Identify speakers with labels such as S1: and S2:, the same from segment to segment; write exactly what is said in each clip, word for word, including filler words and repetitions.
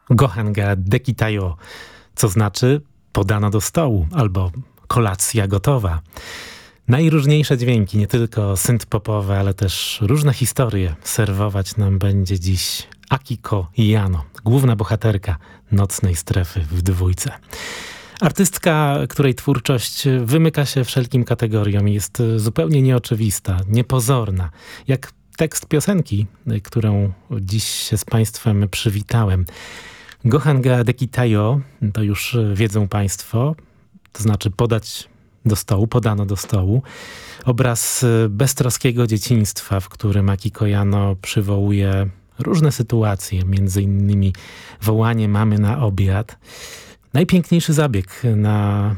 S1: Gohan ga dekitayo, co znaczy podano do stołu albo kolacja gotowa. Najróżniejsze dźwięki, nie tylko synth-popowe, ale też różne historie serwować nam będzie dziś Akiko Yano, główna bohaterka Nocnej Strefy w dwójce. Artystka, której twórczość wymyka się wszelkim kategoriom i jest zupełnie nieoczywista, niepozorna. Jak tekst piosenki, którą dziś się z Państwem przywitałem. Gohan ga dekitayo, to już wiedzą Państwo, to znaczy podać do stołu, podano do stołu. Obraz beztroskiego dzieciństwa, w którym Akiko Yano przywołuje różne sytuacje, między innymi wołanie mamy na obiad. Najpiękniejszy zabieg na,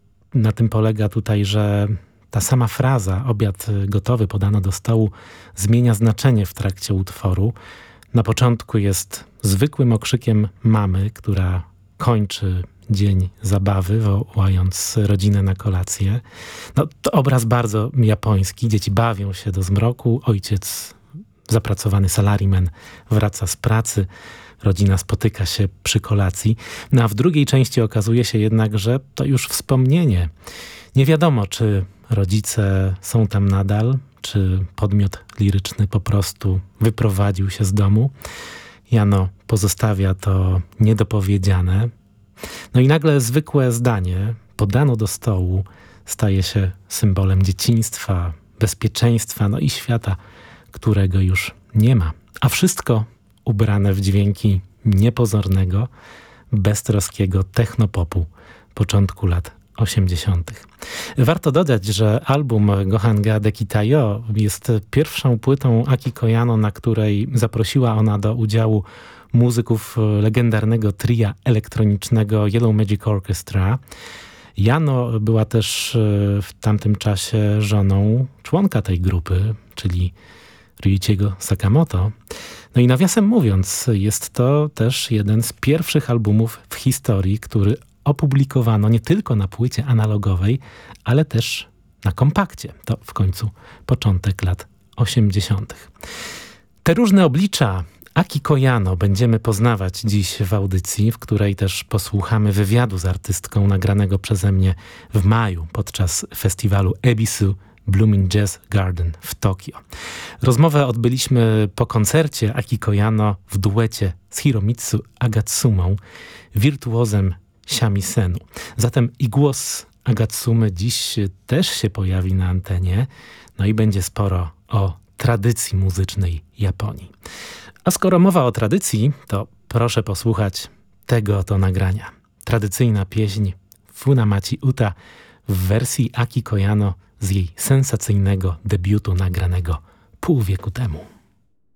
S1: na tym polega tutaj, że ta sama fraza obiad gotowy, podano do stołu zmienia znaczenie w trakcie utworu. Na początku jest zwykłym okrzykiem mamy, która kończy dzień zabawy, wołając rodzinę na kolację. No, to obraz bardzo japoński. Dzieci bawią się do zmroku. Ojciec, zapracowany salaryman, wraca z pracy. Rodzina spotyka się przy kolacji. No a w drugiej części okazuje się jednak, że to już wspomnienie. Nie wiadomo, czy rodzice są tam nadal, czy podmiot liryczny po prostu wyprowadził się z domu. Yano pozostawia to niedopowiedziane. No i nagle zwykłe zdanie, podano do stołu, staje się symbolem dzieciństwa, bezpieczeństwa, no i świata, którego już nie ma. A wszystko ubrane w dźwięki niepozornego, beztroskiego technopopu początku lat osiemdziesiątych. Warto dodać, że album Gohan ga dekitayo jest pierwszą płytą Akiko Yano, na której zaprosiła ona do udziału muzyków legendarnego tria elektronicznego Yellow Magic Orchestra. Yano była też w tamtym czasie żoną członka tej grupy, czyli Ryuichiego Sakamoto. No i nawiasem mówiąc, jest to też jeden z pierwszych albumów w historii, który opublikowano nie tylko na płycie analogowej, ale też na kompakcie. To w końcu początek lat osiemdziesiątych. Te różne oblicza Akiko Yano będziemy poznawać dziś w audycji, w której też posłuchamy wywiadu z artystką nagranego przeze mnie w maju podczas festiwalu Ebisu Blooming Jazz Garden w Tokio. Rozmowę odbyliśmy po koncercie Akiko Yano w duecie z Hiromitsu Agatsumą, wirtuozem shamisen. Zatem i głos Agatsumy dziś też się pojawi na antenie, no i będzie sporo o tradycji muzycznej Japonii. A skoro mowa o tradycji, to proszę posłuchać tego oto nagrania. Tradycyjna pieśń Funamachi Uta w wersji Akiko Yano z jej sensacyjnego debiutu nagranego pół wieku temu.